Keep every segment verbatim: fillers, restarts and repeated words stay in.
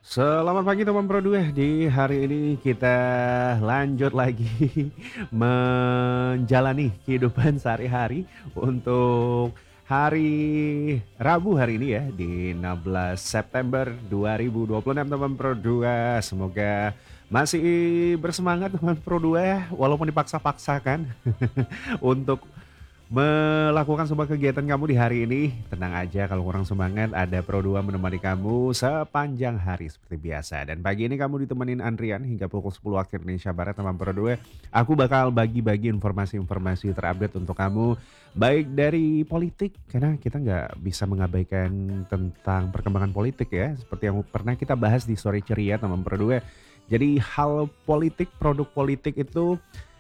Selamat pagi teman Pro dua. Di hari ini kita lanjut lagi menjalani kehidupan sehari-hari untuk hari Rabu hari ini ya di enam belas September dua ribu dua puluh enam teman Pro dua. Semoga masih bersemangat teman Pro dua walaupun dipaksa-paksakan untuk melakukan semua kegiatan kamu di hari ini. Tenang aja kalau kurang semangat, ada Pro dua menemani kamu sepanjang hari seperti biasa. Dan pagi ini kamu ditemenin Andrian hingga pukul sepuluh waktu Indonesia Barat teman Pro dua. Aku bakal bagi-bagi informasi-informasi terupdate untuk kamu. Baik dari politik, karena kita nggak bisa mengabaikan tentang perkembangan politik ya. Seperti yang pernah kita bahas di Story Ceria teman Pro dua. Jadi hal politik, produk politik itu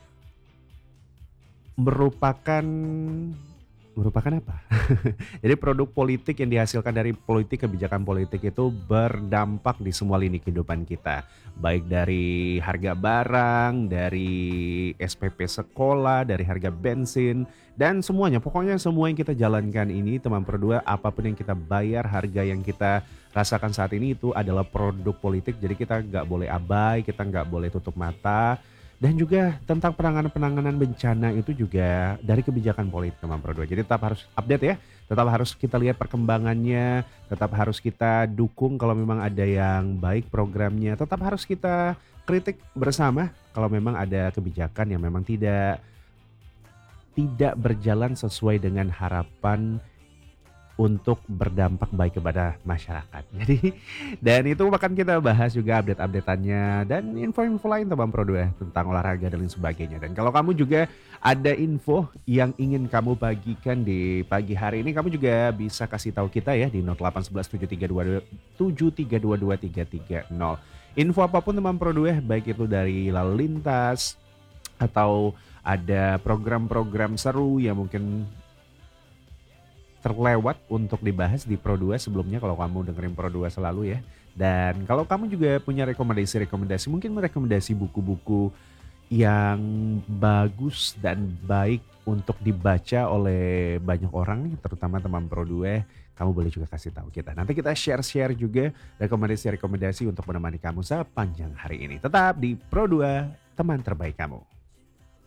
Merupakan merupakan apa? Jadi produk politik yang dihasilkan dari politik, kebijakan politik itu berdampak di semua lini kehidupan kita. Baik dari harga barang, dari S P P sekolah, dari harga bensin, dan semuanya. Pokoknya semua yang kita jalankan ini teman berdua, apapun yang kita bayar, harga yang kita rasakan saat ini itu adalah produk politik. Jadi kita nggak boleh abai, kita nggak boleh tutup mata. Dan juga tentang penanganan-penanganan bencana itu juga dari kebijakan politik teman Pro dua. Jadi tetap harus update ya, tetap harus kita lihat perkembangannya, tetap harus kita dukung kalau memang ada yang baik programnya, tetap harus kita kritik bersama kalau memang ada kebijakan yang memang tidak tidak berjalan sesuai dengan harapan untuk berdampak baik kepada masyarakat. Jadi dan itu akan kita bahas juga update-updateannya dan info-info lain teman Pro dua tentang olahraga dan lain sebagainya. Dan kalau kamu juga ada info yang ingin kamu bagikan di pagi hari ini, kamu juga bisa kasih tahu kita ya di nol delapan satu satu tujuh tiga dua dua tujuh tiga dua dua tiga tiga nol. Info apapun teman Pro dua, baik itu dari lalu lintas atau ada program-program seru yang mungkin terlewat untuk dibahas di Pro dua sebelumnya kalau kamu dengerin Pro dua selalu ya. Dan kalau kamu juga punya rekomendasi-rekomendasi, mungkin rekomendasi buku-buku yang bagus dan baik untuk dibaca oleh banyak orang nih, terutama teman Pro dua, kamu boleh juga kasih tahu kita. Nanti kita share-share juga rekomendasi-rekomendasi untuk menemani kamu sepanjang hari ini. Tetap di Pro dua, teman terbaik kamu.